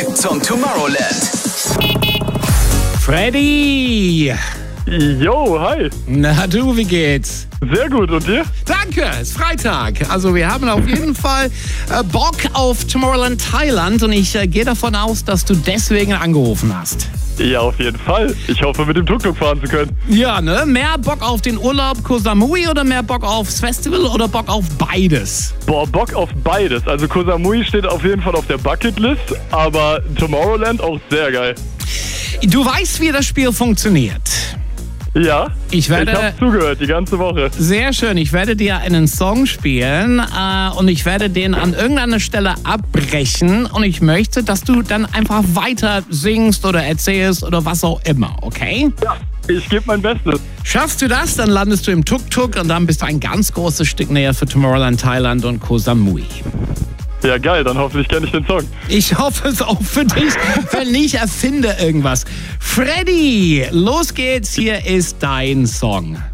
zum Tomorrowland. Freddy! Jo, hi. Na du, wie geht's? Sehr gut, und dir? Danke, es ist Freitag. Also wir haben auf jeden Fall Bock auf Tomorrowland Thailand und ich gehe davon aus, dass du deswegen angerufen hast. Ja, auf jeden Fall. Ich hoffe, mit dem Tuk-Tuk fahren zu können. Ja, ne? Mehr Bock auf den Urlaub Koh Samui oder mehr Bock aufs Festival oder Bock auf beides? Boah, Bock auf beides. Also Koh Samui steht auf jeden Fall auf der Bucketlist, aber Tomorrowland auch sehr geil. Du weißt, wie das Spiel funktioniert. Ja, Ich habe zugehört die ganze Woche. Sehr schön. Ich werde dir einen Song spielen und ich werde den an irgendeiner Stelle abbrechen und ich möchte, dass du dann einfach weiter singst oder erzählst oder was auch immer, okay? Ja, ich gebe mein Bestes. Schaffst du das, dann landest du im Tuk-Tuk und dann bist du ein ganz großes Stück näher für Tomorrowland Thailand und Koh Samui. Ja, geil, dann hoffentlich kenne ich den Song. Ich hoffe es auch für dich. Wenn nicht, erfinde irgendwas. Freddy, los geht's. Hier ist dein Song.